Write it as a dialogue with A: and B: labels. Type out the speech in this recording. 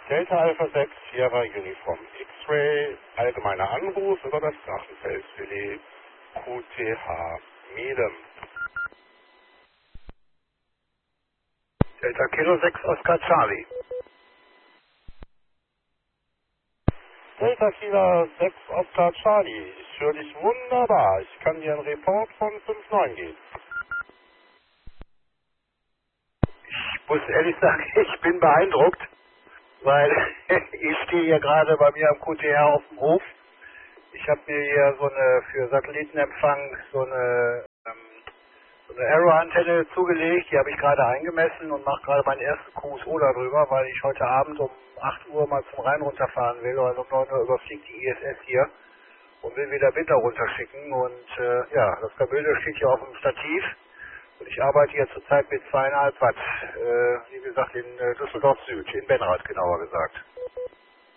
A: Delta Alpha 6, Sierra Uniform X-Ray, allgemeiner Anruf über das Drachenfelsfilet QTH Medem.
B: Delta Kilo 6 Oscar Charlie.
A: Delta Kilo 6 Oscar Charlie, ich höre dich wunderbar. Ich kann dir einen Report von 5-9 geben.
B: Ich muss ehrlich sagen, ich bin beeindruckt, weil ich stehe hier gerade bei mir am QTH auf dem Hof. Ich habe mir hier so eine für Satellitenempfang so eine Arrow-Antenne zugelegt, die habe ich gerade eingemessen und mache gerade meinen ersten QSO darüber, weil ich heute Abend um 8 Uhr mal zum Rhein runterfahren will, also um 9 Uhr überfliegt die ISS hier und will wieder Winter runterschicken und ja, das Gebilde steht hier auf dem Stativ und ich arbeite hier zurzeit mit 2,5 Watt, wie gesagt in Düsseldorf Süd, in Benrath genauer gesagt.